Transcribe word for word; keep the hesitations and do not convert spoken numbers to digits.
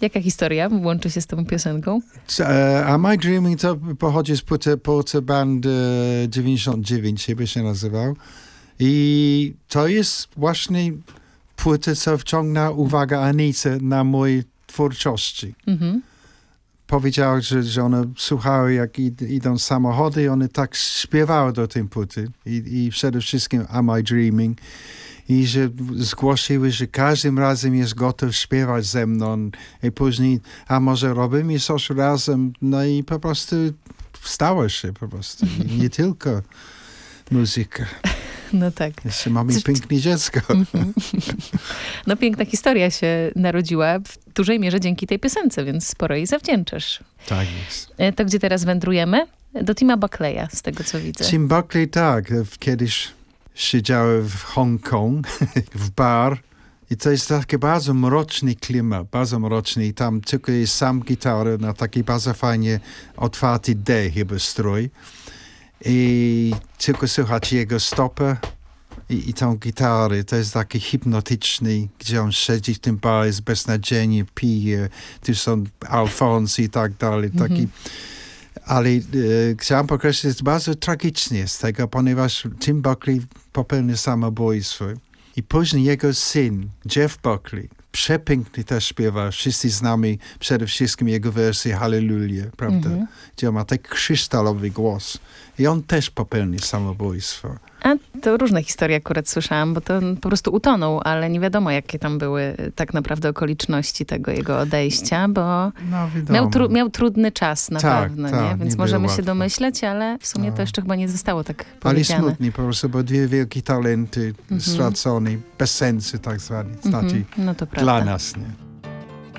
Jaka historia łączy się z tą piosenką? A My Dreaming to pochodzi z płyty, płyty Band dziewięćdziesiąt dziewięć, chyba się nazywał. I to jest właśnie płyta, co wciągnęła uwagę Anity na mojej twórczości. Mhm. Powiedziała, że, że one słuchały, jak id, idą samochody, i one tak śpiewały do tej płyty. I, i przede wszystkim Am I Dreaming. I że zgłosiły, że każdym razem jest gotów śpiewać ze mną. I później, a może robimy coś razem. No i po prostu stało się po prostu. I nie tylko muzyka. No tak. Jeszcze mamy Coś... piękne dziecko. Mm-hmm. No piękna historia się narodziła w dużej mierze dzięki tej piosence, więc sporo jej zawdzięczasz. Tak jest. To gdzie teraz wędrujemy? Do Tima Buckley'a, z tego co widzę. Tim Buckley, tak. Kiedyś siedziałem w Hongkong, w bar. I to jest taki bardzo mroczny klimat, bardzo mroczny. I tam tylko jest sam gitara na taki bardzo fajnie otwarty D chyba strój. I tylko słychać jego stopę i, i tą gitarę. To jest taki hipnotyczny, gdzie on siedzi w tym bar, jest beznadziejnie, pije. Tu są Alfons i tak dalej. Mm-hmm. Taki. Ale e, chciałem podkreślić, jest bardzo tragicznie z tego, ponieważ Tim Buckley popełnił samobójstwo. I później jego syn, Jeff Buckley, przepięknie też śpiewa. Wszyscy znamy przede wszystkim jego wersję Hallelujah, prawda? Mm-hmm. Gdzie on ma taki kryształowy głos. I on też popełnił samobójstwo. A to różne historie akurat słyszałam, bo to po prostu utonął, ale nie wiadomo, jakie tam były tak naprawdę okoliczności tego jego odejścia, bo no, miał, tru, miał trudny czas na tak, pewno, tak, nie? Więc nie możemy się łatwo. domyśleć, ale w sumie no. to jeszcze chyba nie zostało tak ale powiedziane. Ale smutnie po prostu, bo dwie wielkie talenty mm-hmm. stracone, bez sensu tak zwane, znaczy mm-hmm. no to dla nas, nie?